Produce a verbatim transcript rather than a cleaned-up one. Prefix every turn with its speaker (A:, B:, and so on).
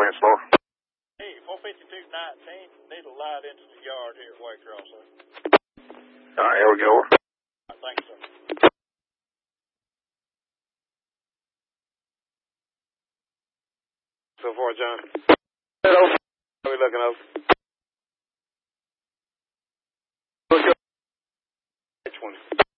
A: Chancellor.
B: Hey, four fifty-two nineteen, need a light into the yard here at Waycross, sir.
A: All right, here we go.
B: All right, thanks, sir.
C: So far, John.
A: Hello.
C: How are we looking over?
A: Look up.
C: twenty.